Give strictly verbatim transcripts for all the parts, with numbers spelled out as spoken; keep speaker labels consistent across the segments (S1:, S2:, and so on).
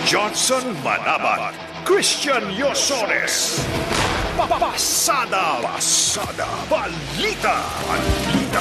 S1: Johnson Manabat, Christian Yosores. Pasada, pasada, balita, balita.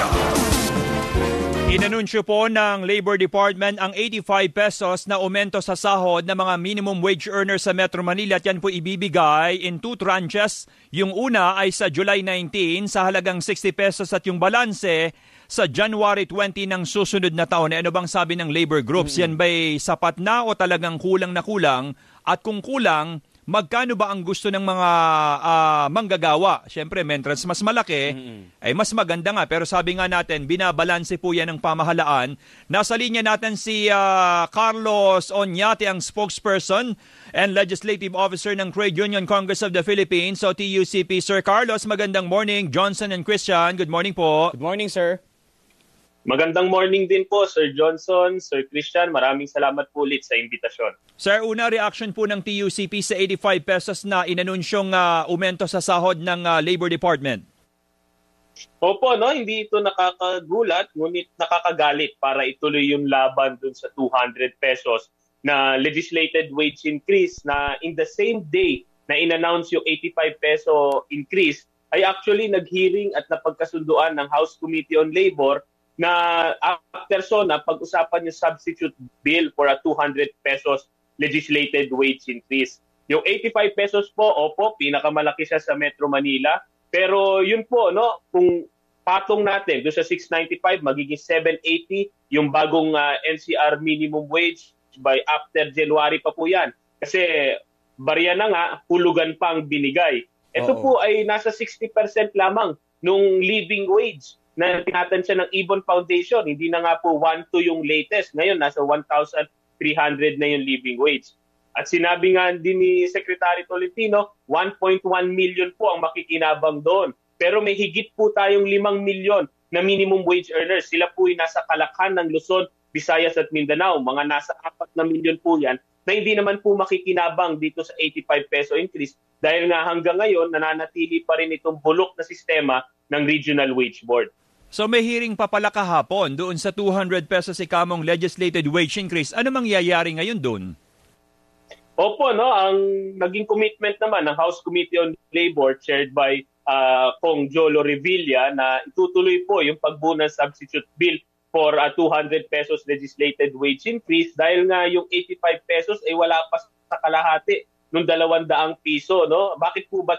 S2: Inanunsyo po ng Labor Department ang eighty-five pesos na aumento sa sahod ng mga minimum wage earners sa Metro Manila at yan po ibibigay in two tranches. Yung una ay sa July nineteen sa halagang sixty pesos at yung balanse sa January twenty ng susunod na taon. Ano bang sabi ng labor groups? Mm-hmm. Yan ba'y sapat na o talagang kulang na kulang? At kung kulang, magkano ba ang gusto ng mga uh, manggagawa? Siyempre, mentras mas malaki, mm-hmm. ay mas maganda nga. Pero sabi nga natin, binabalanse po yan ng pamahalaan. Nasa linya natin si uh, Carlos Oñate, ang spokesperson and legislative officer ng Trade Union Congress of the Philippines, o T U C P. Sir Carlos, magandang morning. Johnson and Christian, good morning po.
S3: Good morning, sir.
S4: Magandang morning din po, Sir Johnson, Sir Christian. Maraming salamat po ulit sa imbitasyon.
S2: Sir, una reaction po ng T U C P sa eighty-five pesos na inanunsyong uh, aumento sa sahod ng uh, Labor Department.
S4: Opo, no, hindi ito nakakagulat, ngunit nakakagalit para ituloy yung laban dun sa two hundred pesos na legislated wage increase na in the same day na in-announce yung eighty-five peso increase ay actually nag-hearing at napagkasunduan ng House Committee on Labor na after so na pag-usapan yung substitute bill for a two hundred pesos legislated wage increase. Yung eighty-five pesos po, opo, pinakamalaki siya sa Metro Manila. Pero yun po, no, kung patong natin doon sa six ninety-five, magiging seven eighty yung bagong uh, N C R minimum wage by after January pa po yan. Kasi barya na nga, hulugan pa ang binigay. Ito po ay nasa sixty percent lamang nung living wage na tinatansya ng Ibon Foundation. Hindi na nga po one to yung latest. Ngayon, nasa one thousand three hundred na yung living wage. At sinabi nga din ni Secretary Tolentino, one point one million po ang makikinabang doon. Pero may higit po tayong limang milyon na minimum wage earners. Sila po ay nasa kalakhan ng Luzon, Visayas at Mindanao. Mga nasa apat na milyon po yan na hindi naman po makikinabang dito sa eighty-five peso increase dahil nga hanggang ngayon nananatili pa rin itong bulok na sistema ng Regional Wage Board.
S2: So may hearing pa pala kahapon doon sa two hundred pesos ikamong legislated wage increase. Ano mangyayari ngayon doon?
S4: Opo, no, ang naging commitment naman ng House Committee on Labor chaired by uh, Kong Jolo Revilla na itutuloy po yung pagbuo ng substitute bill for a two hundred pesos legislated wage increase dahil nga yung eighty-five pesos ay wala pa sa kalahati nung dalawang daang piso, no? Bakit po ba